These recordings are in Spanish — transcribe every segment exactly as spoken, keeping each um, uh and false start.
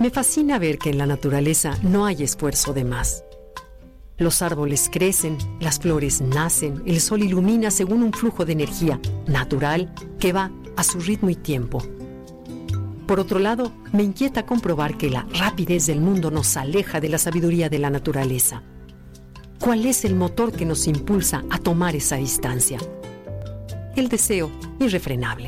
Me fascina ver que en la naturaleza no hay esfuerzo de más. Los árboles crecen, las flores nacen, el sol ilumina según un flujo de energía natural que va a su ritmo y tiempo. Por otro lado, me inquieta comprobar que la rapidez del mundo nos aleja de la sabiduría de la naturaleza. ¿Cuál es el motor que nos impulsa a tomar esa distancia? El deseo irrefrenable.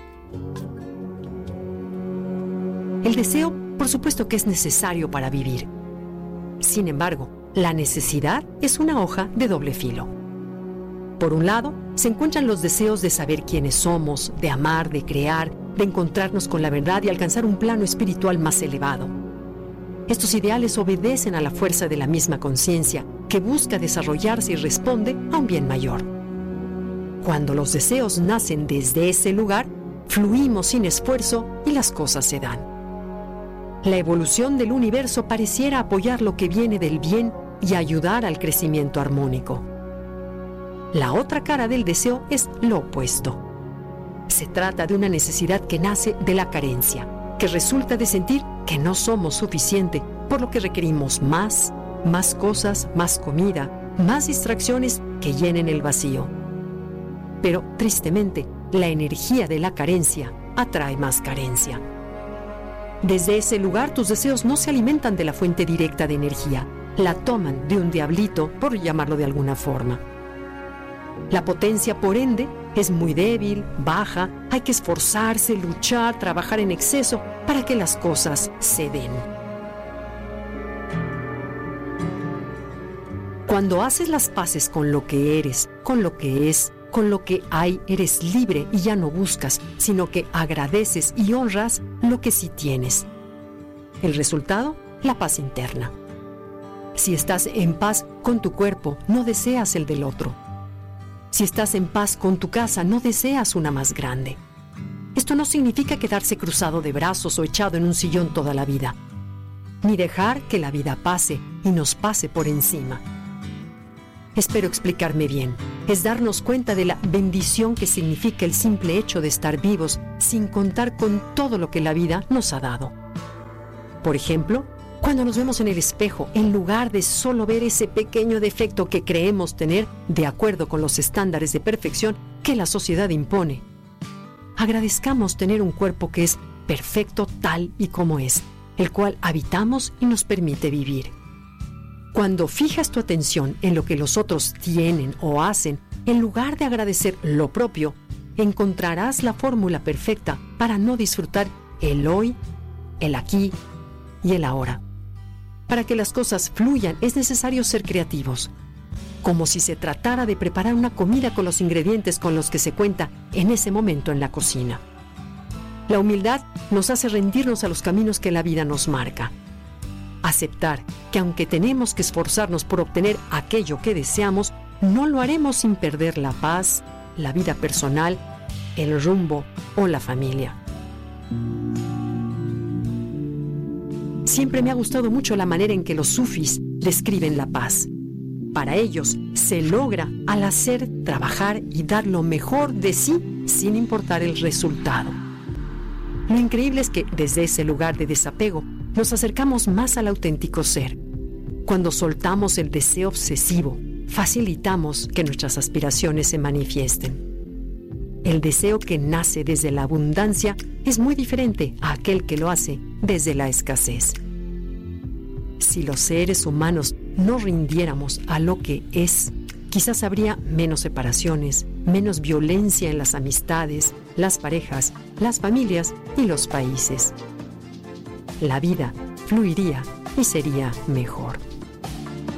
El deseo, por supuesto que es necesario para vivir. Sin embargo, la necesidad es una hoja de doble filo. Por un lado, se encuentran los deseos de saber quiénes somos, de amar, de crear, de encontrarnos con la verdad y alcanzar un plano espiritual más elevado. Estos ideales obedecen a la fuerza de la misma conciencia, que busca desarrollarse y responde a un bien mayor. Cuando los deseos nacen desde ese lugar, fluimos sin esfuerzo y las cosas se dan. La evolución del universo pareciera apoyar lo que viene del bien y ayudar al crecimiento armónico. La otra cara del deseo es lo opuesto. Se trata de una necesidad que nace de la carencia, que resulta de sentir que no somos suficiente, por lo que requerimos más, más cosas, más comida, más distracciones que llenen el vacío. Pero, tristemente, la energía de la carencia atrae más carencia. Desde ese lugar, tus deseos no se alimentan de la fuente directa de energía, la toman de un diablito, por llamarlo de alguna forma. La potencia, por ende, es muy débil, baja, hay que esforzarse, luchar, trabajar en exceso para que las cosas se den. Cuando haces las paces con lo que eres, con lo que es, con lo que hay, eres libre y ya no buscas, sino que agradeces y honras lo que sí tienes. El resultado, la paz interna. Si estás en paz con tu cuerpo, no deseas el del otro. Si estás en paz con tu casa, no deseas una más grande. Esto no significa quedarse cruzado de brazos o echado en un sillón toda la vida, ni dejar que la vida pase y nos pase por encima. Espero explicarme bien. Es darnos cuenta de la bendición que significa el simple hecho de estar vivos sin contar con todo lo que la vida nos ha dado. Por ejemplo, cuando nos vemos en el espejo, en lugar de solo ver ese pequeño defecto que creemos tener de acuerdo con los estándares de perfección que la sociedad impone, agradezcamos tener un cuerpo que es perfecto tal y como es, el cual habitamos y nos permite vivir. Cuando fijas tu atención en lo que los otros tienen o hacen, en lugar de agradecer lo propio, encontrarás la fórmula perfecta para no disfrutar el hoy, el aquí y el ahora. Para que las cosas fluyan es necesario ser creativos, como si se tratara de preparar una comida con los ingredientes con los que se cuenta en ese momento en la cocina. La humildad nos hace rendirnos a los caminos que la vida nos marca. Aceptar que aunque tenemos que esforzarnos por obtener aquello que deseamos, no lo haremos sin perder la paz, la vida personal, el rumbo o la familia. Siempre me ha gustado mucho la manera en que los sufís describen la paz. Para ellos, se logra al hacer, trabajar y dar lo mejor de sí sin importar el resultado. Lo increíble es que desde ese lugar de desapego nos acercamos más al auténtico ser. Cuando soltamos el deseo obsesivo, facilitamos que nuestras aspiraciones se manifiesten. El deseo que nace desde la abundancia es muy diferente a aquel que lo hace desde la escasez. Si los seres humanos no rindiéramos a lo que es, quizás habría menos separaciones, menos violencia en las amistades, las parejas, las familias y los países. La vida fluiría y sería mejor.